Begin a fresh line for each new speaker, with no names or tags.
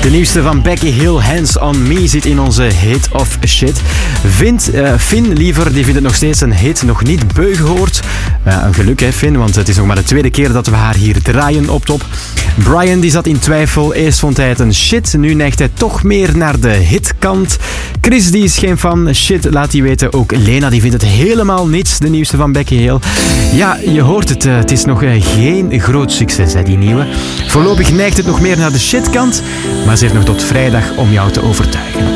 De nieuwste van Becky Hill, Hands on Me, zit in onze hit of shit. Finn, liever, die vindt het nog steeds een hit, nog niet beu gehoord. Een geluk hè Finn, want het is nog maar de tweede keer dat we haar hier draaien op top. Brian die zat in twijfel, eerst vond hij het een shit, nu neigt hij toch meer naar de hitkant. Chris die is geen fan, shit laat hij weten. Ook Lena die vindt het helemaal niets, de nieuwste van Becky Hill. Ja, je hoort het, het is nog geen groot succes hè, die nieuwe. Voorlopig neigt het nog meer naar de shitkant, maar ze heeft nog tot vrijdag om jou te overtuigen.